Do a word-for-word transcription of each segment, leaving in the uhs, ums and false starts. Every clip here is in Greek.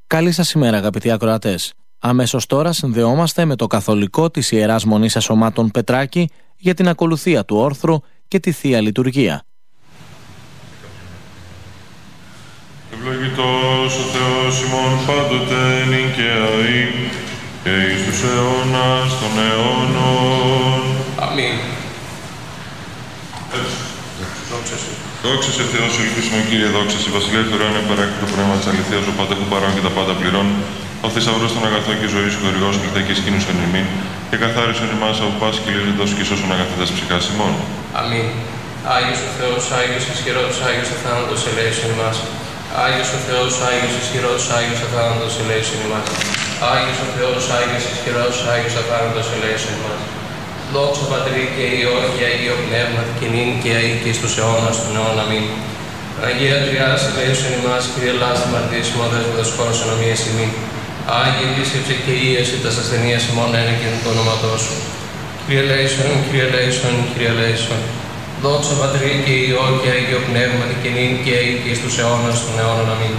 Καλή σας ημέρα, αγαπητοί ακροατές. Αμέσως τώρα συνδεόμαστε με το καθολικό της Ιεράς Μονής Ασωμάτων Πετράκη για την ακολουθία του όρθρου και τη Θεία Λειτουργία. Ευλογητός ο Θεός ημών πάντοτε νυν και αεί και εις τους αιώνας των αιώνων. Αμήν. Δόξα σε Θεός, ελπίσουμε Κύριε, δόξα σε Βασιλεία του ουρανίου παράκτη το πνεύμα της αληθείας, ο πάντα που παρών και τα πάντα πληρών, ο θησαυρός των αγαθών και ζωής, ο χορηγός κλητέ και σκήνουσον ημίν, και καθάρισον ημάς από πάση και λύζοντος και σώσον αγαθέτας ψυχάς ημών. Αμήν. Άγιος ο Θεός, Άγιος ισχυρός, Άγιος αθάνατος ελέησον ημάς. Άγιος ο Θεός, Άγιος ισχυρός, Άγιος αθάνατος ελέησον ημάς. Άγιος ο Θεός, Άγιος ισχυρός, Άγιος αθάνατος ελέησον ημάς. Δόξα Πατρί και Υιό και Αγίο Πνεύματι και νυν και αεί και στους αιώνας των αιώνων. Αμήν. Αγία Τριάς ελέησον ημάς, Κύριε Λάστη μαρτύρης ημών δέσποτας χώρος ενομίας ημίν. Άγιε επίσκεψε και ίεση τας ασθενείας ημών ένα και το όνοματό σου. Κύριε ελέησον, Κύριε ελέησον, Κύριε ελέησον. Δόξα Πατρί και Υιό και Αγίο Πνεύματι και νυν και αεί και στους αιώνας των αιώνων. Αμήν.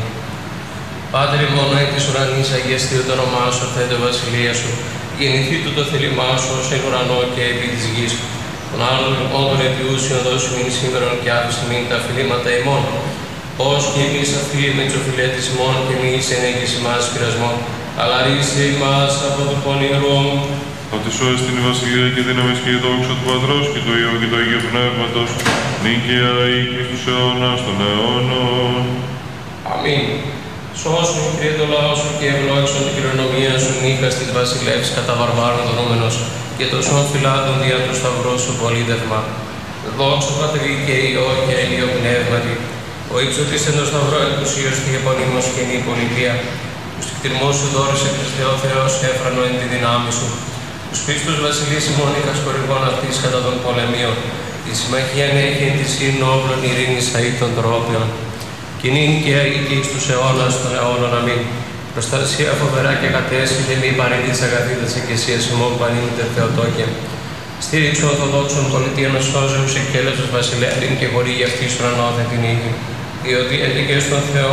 Πάτερ ημών εκ της ουρανής, αγιαστείου το όνομά σου, ορθέτω η βασιλεία σου. Γεννηθεί του το θέλημά σου ως εν ουρανό και επί της γης. Τον άλλον λοιπόν των αιτιούσιων δώσου μην σήμερον και άφησε μην τα φιλήματα ημών. Ως και εμείς αφήλοι με τους οφειλέτες ημών και μη εις ενέγγιση μας πειρασμών, αλλά ρίσε ημάς από το πονηρό. Ότι σώες την βασιλεία και δύναμης και η δόξα του Πατρός και του Υιού και του Αγίου Πνεύματος, νυν και αεί και στους αιώνας των αιώνων. Αμήν. Σώσον, Κύριε, το λαό σου και ευλόγησον την κληρονομία σου, νύχας της βασιλεύς κατά βαρβάρων δρόμενος και τόσων φυλάτων δια του σταυρό σου πολίτευμα. Δόξα Πατρί και Υιό και Αγίο Πνεύματι, ο ύψωτης εν το σταυρό εκουσίως και επωνύμος και νη πολιτεία, τους κτηρμούς σου δώρησε Χριστέ ο Θεός έφρανο εν τη δυνάμει σου, τους πίστους βασιλείς ημών είχας χορηγών αυτής κατά των πολεμίων, τη συμμαχία έχει εν της ειρήνων όπλων ειρήνης αεί των τρόπιων. Και νυν και αεί και εις τους αιώνας των αιώνων. Αμήν. Προστασία φοβερά και κατέσχυτε μη παρενείς αγαθήτας εκκλησίας ημών πανήμητερ Θεοτόκε. Στήριξε ορθοδόξων πολιτείων σώζεως εκέλεσος βασιλέατην και χωρίγει αυτής ουρανόθεν την ύλη. Διότι έλεγε στον Θεό